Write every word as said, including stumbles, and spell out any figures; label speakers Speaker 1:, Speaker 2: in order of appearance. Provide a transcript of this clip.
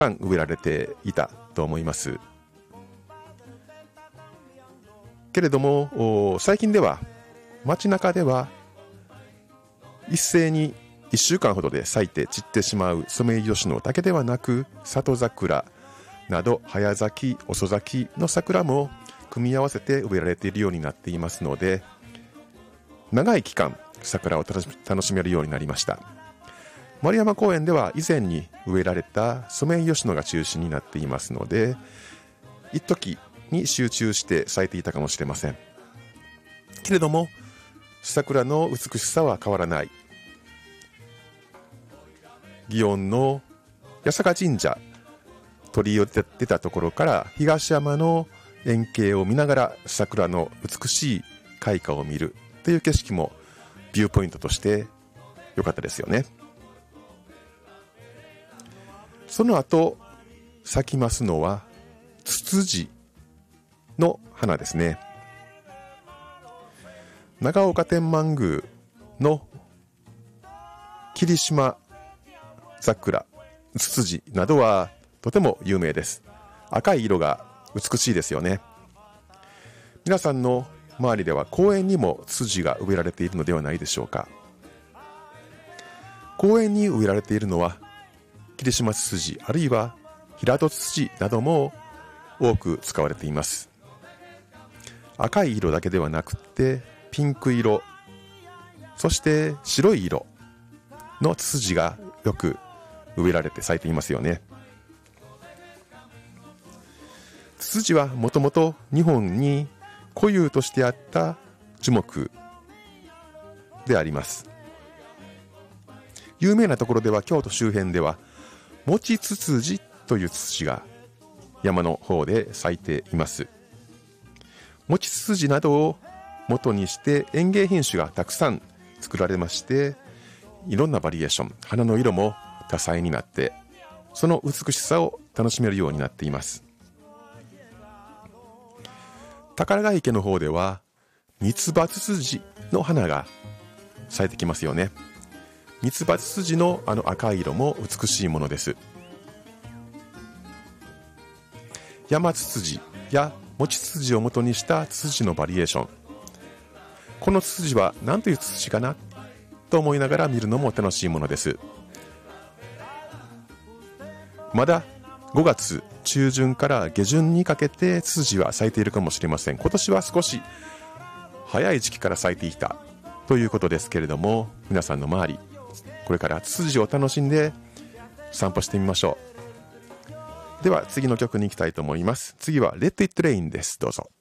Speaker 1: 植えられていたと思います。けれども最近では街中では一斉にいっしゅうかんほどで咲いて散ってしまうソメイヨシノだけではなく、里桜など早咲き遅咲きの桜も組み合わせて植えられているようになっていますので、長い期間桜を楽しめるようになりました。丸山公園では以前に植えられたソメイヨシノが中心になっていますので、一時に集中して咲いていたかもしれません。けれども桜の美しさは変わらない。祇園の八坂神社鳥居を出たところから東山の円形を見ながら桜の美しい開花を見るという景色もビューポイントとして良かったですよね。その後咲きますのはツツジの花ですね。長岡天満宮の霧島桜、ツツジなどはとても有名です。赤い色が美しいですよね。皆さんの周りでは公園にもツツジが植えられているのではないでしょうか。公園に植えられているのは霧島ツツジ、あるいは平戸ツツジなども多く使われています。赤い色だけではなくてピンク色、そして白い色のツツジがよく植えられて咲いていますよね。ツツジはもともと日本に固有としてあった樹木であります。有名なところでは京都周辺ではもちツツジというツツジが山の方で咲いています。もちツツジなどを元にして園芸品種がたくさん作られまして、いろんなバリエーション、花の色も多彩になってその美しさを楽しめるようになっています。宝ヶ池の方では三つ葉ツツジの花が咲いてきますよね。三つ葉ツツジのあの赤い色も美しいものです。山ツツジやもちツツジを元にしたツツジのバリエーション、このツツジは何というツツジかなと思いながら見るのも楽しいものです。まだごがつ中旬から下旬にかけてツツジは咲いているかもしれません。今年は少し早い時期から咲いていたということですけれども、皆さんの周りこれからツツジを楽しんで散歩してみましょう。では次の曲に行きたいと思います。次は Let It Rain です。どうぞ。